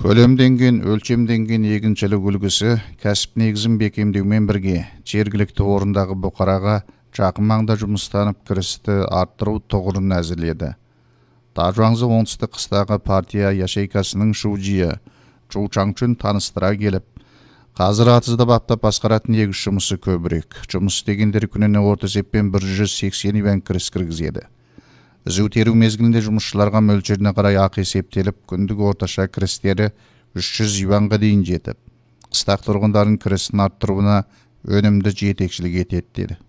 Көлемденген, өлчемденген егіншілік үлгісі кәсіп негізін бекемдеумен бірге жергілікті орындағы бұқараға жақын маңда жұмыстанып кірісті арттыру тұғырын әзірледі. Тажуаңзы оңтүстік қыстағы партия яшейкасының шужиы Чу Чаңчун таныстыра келіп, қазір атызды баптап басқаратын егіс жұмысы көбірек. Жұмыс істегендер күніне орта есеппен 180 юан кіріс кіргізеді. Үзу теру мезгілінде жұмысшыларға мөлшеріне қарай ақы есептеліп, күндік орташа кірістері 300 юанға дейін жетіп, қыстақ тұрғындардың кірісін арттыруына өнімді жетекшілік етеді деді.